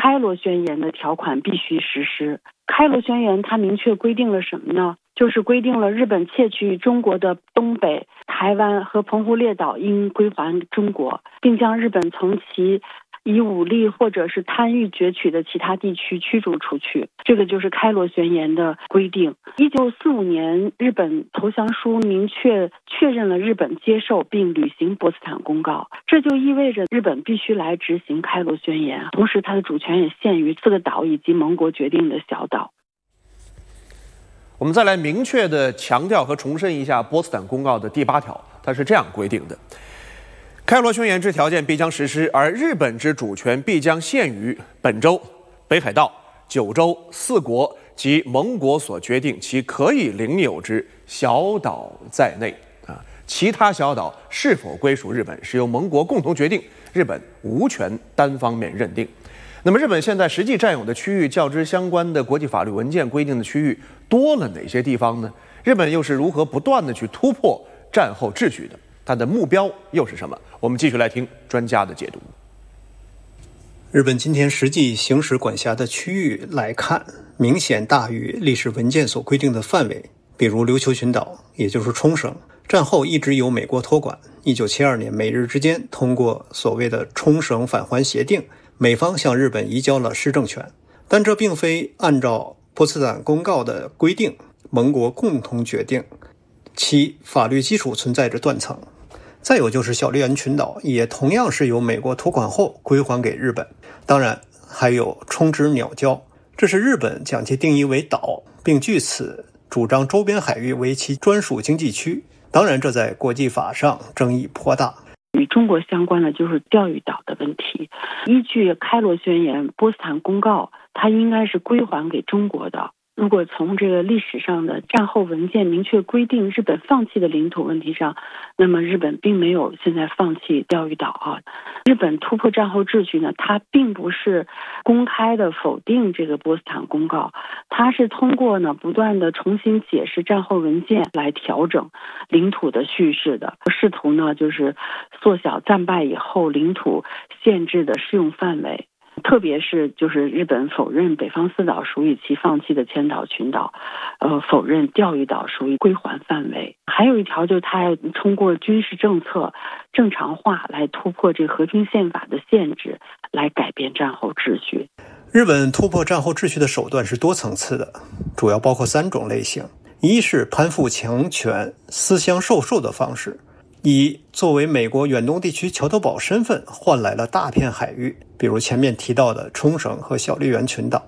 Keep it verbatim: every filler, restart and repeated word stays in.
开罗宣言的条款必须实施。开罗宣言它明确规定了什么呢？就是规定了日本窃取中国的东北、台湾和澎湖列岛应归还中国，并将日本从其以武力或者是贪欲攫取的其他地区驱逐出去。这个就是开罗宣言的规定。一九四五年日本投降书明确确认了日本接受并履行波茨坦公告，这就意味着日本必须来执行开罗宣言，同时它的主权也限于四个岛以及盟国决定的小岛。 我们再来明确地强调和重申一下波茨坦公告的第八条，它是这样规定的：开罗宣言之条件必将实施，而日本之主权必将限于本州、北海道、九州四国及盟国所决定其可以领有之小岛在内。啊，其他小岛是否归属日本，是由盟国共同决定，日本无权单方面认定。那么，日本现在实际占有的区域，较之相关的国际法律文件规定的区域多了哪些地方呢？日本又是如何不断地去突破战后秩序的？它的目标又是什么？我们继续来听专家的解读。 日本今天实际行使管辖的区域来看，明显大于历史文件所规定的范围。比如琉球群岛，也就是冲绳，战后一直由美国托管。一九七二年，美日之间通过所谓的冲绳返还协定，美方向日本移交了施政权，但这并非按照波茨坦公告的规定，盟国共同决定，其法律基础存在着断层。再有就是小笠原群岛，也同样是由美国托管后归还给日本。当然还有冲之鸟礁，这是日本将其定义为岛，并据此主张周边海域为其专属经济区。当然这在国际法上争议颇大。 与中国相关的就是钓鱼岛的问题。依据开罗宣言、波茨坦公告，它应该是归还给中国的。如果从这个历史上的战后文件明确规定日本放弃的领土问题上，那么日本并没有现在放弃钓鱼岛啊。日本突破战后秩序呢，它并不是公开的否定这个波茨坦公告，它是通过呢不断的重新解释战后文件来调整领土的叙事的，试图呢就是缩小战败以后领土限制的适用范围。特别是就是日本否认北方四岛属于其放弃的千岛群岛，呃，否认钓鱼岛属于归还范围。还有一条就是它要通过军事政策正常化来突破这个和平宪法的限制，来改变战后秩序。 日本突破战后秩序的手段是多层次的，主要包括三种类型：一是攀附强权、私相授受的方式。以作为美国远东地区桥头堡身份换来了大片海域，比如前面提到的冲绳和小笠原群岛。